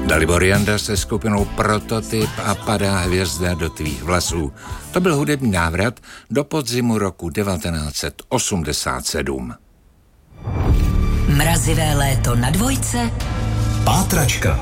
Dalibor Janda se skupinou Prototyp a Padá hvězda do tvých vlasů. To byl hudební návrat do podzimu roku 1987. Mrazivé léto na dvojce. Pátračka.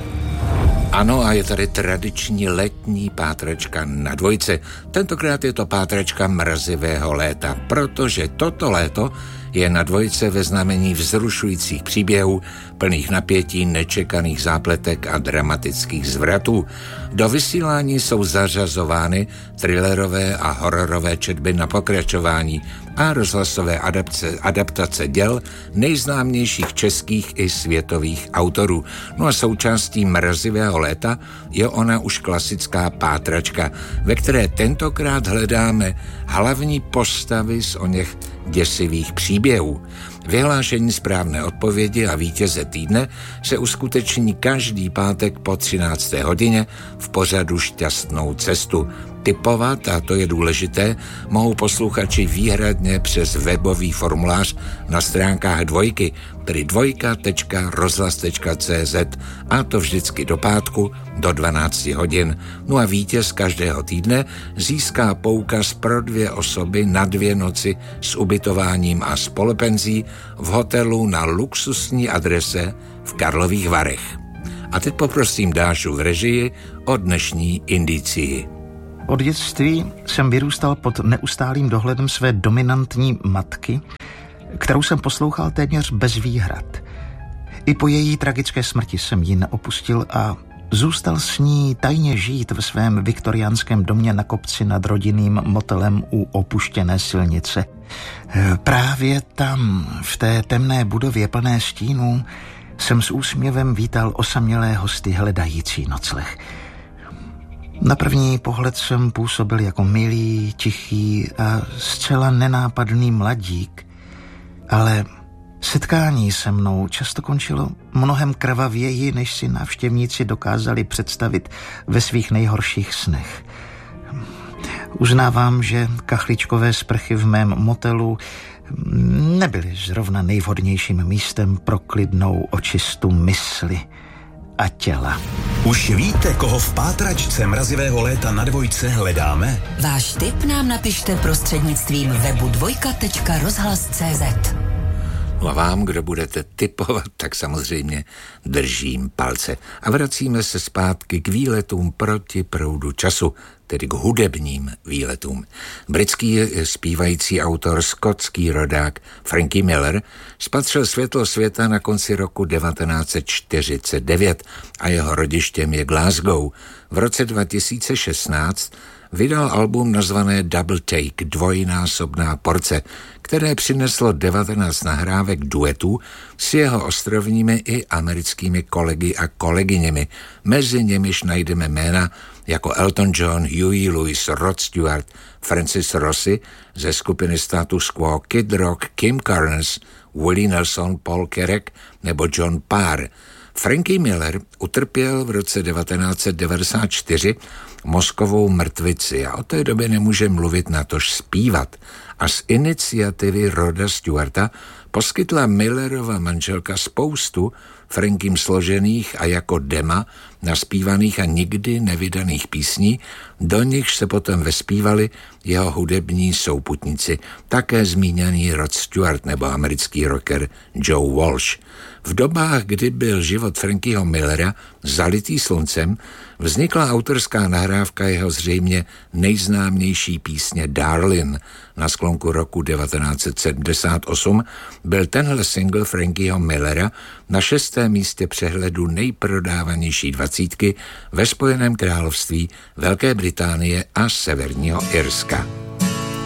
Ano, a je tady tradiční letní pátračka na dvojce. Tentokrát je to pátračka mrazivého léta, protože toto léto je na dvojce ve znamení vzrušujících příběhů, plných napětí, nečekaných zápletek a dramatických zvratů. Do vysílání jsou zařazovány thrillerové a hororové četby na pokračování a rozhlasové adaptace děl nejznámějších českých i světových autorů. No a součástí mrazivého léta je ona už klasická pátračka, ve které tentokrát hledáme hlavní postavy z oněch děsivých příběhů. Vyhlášení správné odpovědi a vítěze týdne se uskuteční každý pátek po 13. hodině v pořadu Šťastnou cestu. Tipovat, a to je důležité, mohou posluchači výhradně přes webový formulář na stránkách dvojky, tedy dvojka.rozhlas.cz, a to vždycky do pátku do 12 hodin. No a vítěz každého týdne získá poukaz pro 2 osoby na 2 noci s ubytováním a spolupenzí v hotelu na luxusní adrese v Karlových Varech. A teď poprosím Dášu v režii o dnešní indicii. Od dětství jsem vyrůstal pod neustálým dohledem své dominantní matky, kterou jsem poslouchal téměř bez výhrad. I po její tragické smrti jsem ji neopustil a zůstal s ní tajně žít ve svém viktoriánském domě na kopci nad rodinným motelem u opuštěné silnice. Právě tam, v té temné budově plné stínů, jsem s úsměvem vítal osamělé hosty hledající nocleh. Na první pohled jsem působil jako milý, tichý a zcela nenápadný mladík, ale setkání se mnou často končilo mnohem krvavěji, než si návštěvníci dokázali představit ve svých nejhorších snech. Uznávám, že kachličkové sprchy v mém motelu nebyly zrovna nejvhodnějším místem pro klidnou očistu mysli a těla. Už víte, koho v pátračce mrazivého léta na dvojce hledáme? Váš tip nám napište prostřednictvím webu dvojka.rozhlas.cz. A vám, kdo budete tipovat, tak samozřejmě držím palce. A vracíme se zpátky k výletům proti proudu času, tedy k hudebním výletům. Britský zpívající autor, skotský rodák Frankie Miller spatřil světlo světa na konci roku 1949 a jeho rodištěm je Glasgow. V roce 2016 vydal album nazvané Double Take, dvojnásobná porce, které přineslo 19 nahrávek duetů s jeho ostrovními i americkými kolegy a kolegyněmi. Mezi nimiž najdeme jména jako Elton John, Huey Lewis, Rod Stewart, Francis Rossi ze skupiny Status Quo, Kid Rock, Kim Carnes, Willie Nelson, Paul Carrack nebo John Parr. Frankie Miller utrpěl v roce 1994 mozkovou mrtvici a od té doby nemůže mluvit, natož zpívat. A z iniciativy Roda Stewarta poskytla Millerova manželka spoustu Frankiem složených a jako dema naspívaných a nikdy nevydaných písní, do nichž se potom vespívali jeho hudební souputníci, také zmíněný Rod Stewart nebo americký rocker Joe Walsh. V dobách, kdy byl život Frankieho Millera zalitý sluncem, vznikla autorská nahrávka jeho zřejmě nejznámější písně Darlin. Na sklonku roku 1978 byl tenhle single Frankieho Millera na 6. místě přehledu nejprodávanější 20 ve Spojeném království, Velké Británie a Severního Irska.